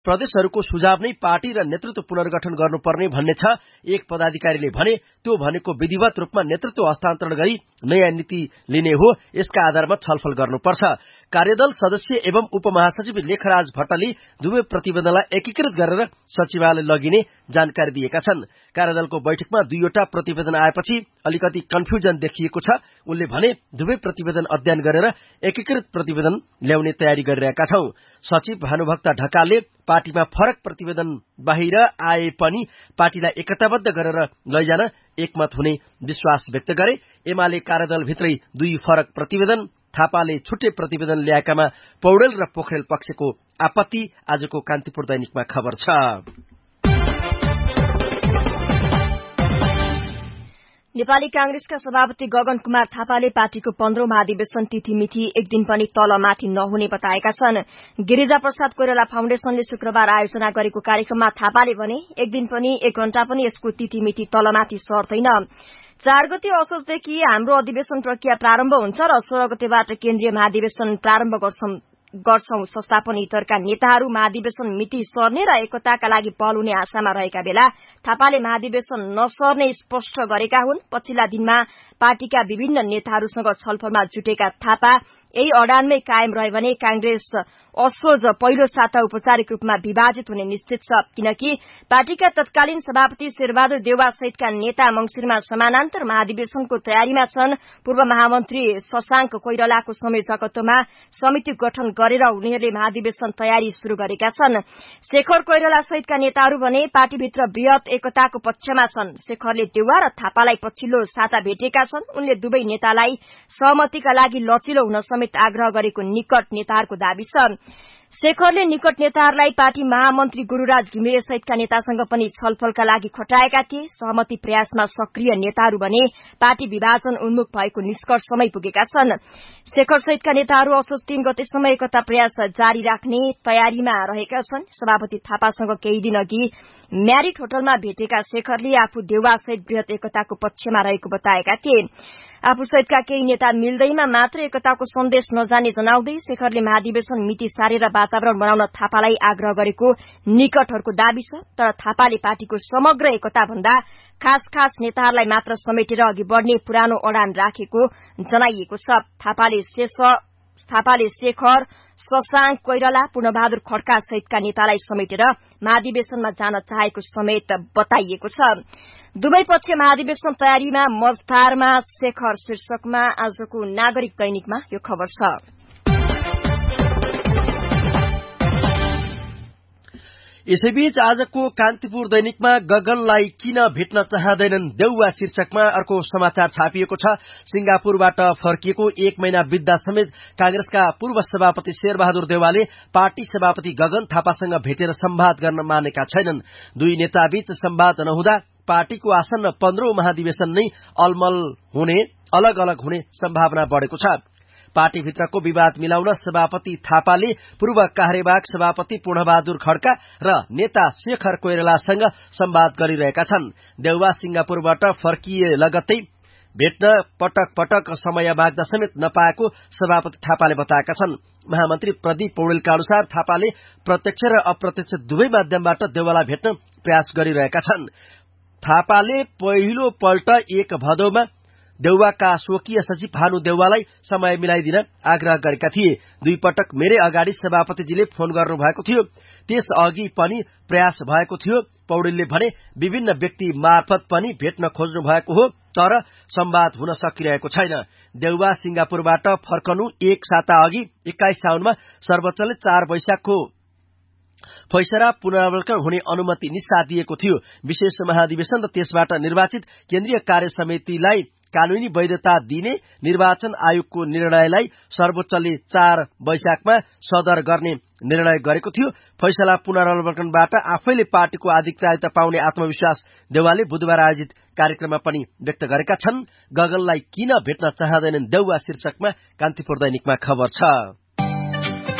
प्रदेशहरूको सुझाव नै पार्टी र नेतृत्व पुनर्गठन गर्नुपर्ने भन्ने छ। एक पदाधिकारीले भने त्यो भनेको विधिवत रूपमा नेतृत्व हस्तान्तरण गरी नयाँ नीति लिने हो, यसका आधारमा छलफल गर्नुपर्छ। कार्यदल सदस्य एवं उपमहासचिव लेखराज भट्टले दुवै प्रतिवेदनलाई एकीकृत गरेर सचिवालय लगिने जानकारी दिएका छन्। कार्यदलको बैठकमा 2वटा प्रतिवेदन आएपछि अलिकति कन्फ्युजन देखिएको छ। उनले भने दुवै प्रतिवेदन अध्ययन गरेर एकीकृत प्रतिवेदन ल्याउने तयारी गरिरहेका छौं। सचिव भानुभक्त ढकालले पार्टीमा फरक प्रतिवेदन बाहिर आए पनि पार्टीलाई एकताबद्ध गरेर लैजान एकमत हुने विश्वास व्यक्त गरे। एमाले कार्यदलभित्रै 2 फरक प्रतिवेदन, थापाले छुट्टै प्रतिवेदन ल्याएकामा पौडेल र पोखरेल पक्षको आपत्ति आजको कान्तिपुर दैनिकमा खबर छ। नेपाली कांग्रेसका सभापति गगन कुमार थापाले पार्टीको 15औं महाधिवेशन तिथिमिति एक दिन पनि तलमाथि नहुने बताएका छन्। गिरिजा प्रसाद कोइराला फाउन्डेशनले शुक्रबार आयोजना गरेको कार्यक्रममा थापाले भने एक दिन पनि 1 घण्टा पनि यसको तिथिमिति तलमाथि सर्दैन। 4 गते असोजदेखि हाम्रो अधिवेशन प्रक्रिया प्रारम्भ हुन्छ र 16 गतेबाट केन्द्रीय महाधिवेशन प्रारम्भ गर्छौं। संस्थापन हितका नेताहरू महाधिवेशन मिति सर्ने र एकताका लागि पहल हुने आशामा रहेका बेला थापाले महाधिवेशन नसर्ने स्पष्ट गरेका हुन्। पछिल्ला दिनमा पार्टीका विभिन्न नेताहरूसँग छलफलमा जुटेका थापा यही अडानमै कायम रहे भने कांग्रेस असोज पहिलो साता औपचारिक रूपमा विभाजित हुने निश्चित छ, किनकि पार्टीका तत्कालीन सभापति शेरबहादुर देउवा सहितका नेता मंगिरमा समानान्तर महाधिवेशनको तयारीमा छन्। पूर्व महामन्त्री शशांक कोइरालाको संयोजकत्वमा समिति गठन गरेर उनीहरूले महाधिवेशन तयारी शुरू गरेका छन्। शेखर कोइराला सहितका नेताहरू भने पार्टीभित्र बृहत एकताको पक्षमा छन्। शेखरले देउवा र थापालाई पछिल्लो साता भेटेका छन्। उनले दुवै नेतालाई सहमतिका लागि लचिलो हुन समेत आग्रह गरेको निकट नेताहरूको दाबी छ। शेखरले निकट नेताहरूलाई पार्टी महामन्त्री गुरूराज घिमिरे सहितका नेतासँग पनि छलफलका लागि खटाएका थिए। सहमति प्रयासमा सक्रिय नेताहरू भने पार्टी विभाजन उन्मुख भएको निष्कर्षमै पुगेका छन्। शेखर सहितका नेताहरू असोज 3 गतेसम्म एकता प्रयास जारी राख्ने तयारीमा रहेका छन्। सभापति थापासँग केही दिन अघि म्यारिट होटलमा भेटेका शेखरले आफू देउवा सहित बृहत एकताको पक्षमा रहेको बताएका थिए। आफू सहितका केही नेता मिल्दैमा मात्र एकताको सन्देश नजाने जनाउँदै शेखरले महाधिवेशन मिति सारेर वातावरण बनाउन थापालाई आग्रह गरेको निकटहरूको दाबी छ। तर थापाले पार्टीको समग्र एकता भन्दा खास नेताहरूलाई मात्र समेटेर अघि बढ़ने पुरानो अडान राखेको जनाइएको छ। थापाले शेखर, शशांक कोइराला, पूर्णबहादुर खड्का सहितका नेतालाई समेटेर महाधिवेशनमा जान चाहेको समेत बताइएको छ। दुवै पक्ष महाधिवेशन तयारीमा मजदारमा शेखर शीर्षकमा आजको नागरिक दैनिकमा यो खबर छ। यसैबीच आजको कान्तिपुर दैनिकमा गगनलाई किन भेट्न चाहँदैनन् देउवा शीर्षकमा अर्को समाचार छापिएको छ। सिंगापुरबाट फर्किएको 1 महिना बित्दा समेत कांग्रेसका पूर्व सभापति शेरबहादुर देउवाले पार्टी सभापति गगन थापासँग भेटेर संवाद गर्न मानेका छैनन्। दुई नेताबीच संवाद नहुँदा पार्टीको आसन्न 15औं महाधिवेशन नै अलग अलग हुने सम्भावना बढ़ेको छ। पार्टीभित्रको विवाद मिलाउन सभापति थापाले पूर्व कार्यवाहक सभापति पूर्णबहादुर खड्का र नेता शेखर कोइरालासँग संवाद गरिरहेका छन्। देउवा सिंगापुरबाट फर्किए लगत्तै भेट्न पटक समय माग्दा समेत नपाएको सभापति थापाले बताएका छन्। महामन्त्री प्रदीप पौडेलका अनुसार थापाले प्रत्यक्ष र अप्रत्यक्ष दुवै माध्यमबाट देउवालाई भेट्न प्रयास गरिरहेका छन्। थापाले पहिलो पल्ट 1 भदौमा देउवाका स्वकीय सचिव भानु देउवालाई समय मिलाइदिन आग्रह गरेका थिए। 2 पटक मेरै अगाडि सभापतिजीले फोन गर्नु भएको थियो। त्यस अघि पनि प्रयास भएको थियो। पौडेलले भने विभिन्न व्यक्ति मार्फत पनि भेट्न खोज्नु भएको हो, तर संवाद हुन सकिरहेको छैन। देउवा सिंगापुरबाट फर्कनु 1 साता अघि 21 साउनमा सर्वोच्चले 4 वैशाखको फैसला पुनरावलोकन हुने अनुमति निसादिएको थियो। विशेष महाधिवेशन र त्यसबाट निर्वाचित केन्द्रीय कार्य समितिलाई कानूनी वैधता दिने निर्वाचन आयोगको निर्णयलाई सर्वोच्चले 4 वैशाखमा सदर गर्ने निर्णय गरेको थियो। फैसला पुनरावलोकनबाट आफैले पार्टीको आधिकारिता पाउने आत्मविश्वास देउवाले बुधबार आयोजित कार्यक्रममा पनि व्यक्त गरेका छन्। गगनलाई किन भेट्न चाहँदैनन् देउवा शीर्षकमा कान्तिपुर दैनिकमा खबर छ।